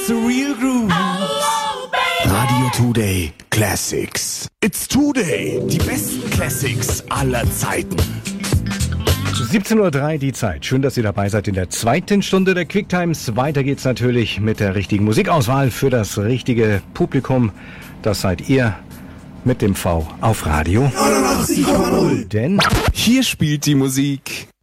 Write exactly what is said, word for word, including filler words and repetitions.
the real groove. Radio Today Classics. It's Today. Die besten Classics aller Zeiten. siebzehn Uhr drei die Zeit. Schön, dass ihr dabei seid in der zweiten Stunde der Quicktimes. Weiter geht's natürlich mit der richtigen Musikauswahl für das richtige Publikum. Das seid ihr mit dem V auf Radio. neunundachtzig Komma null. Denn hier spielt die Musik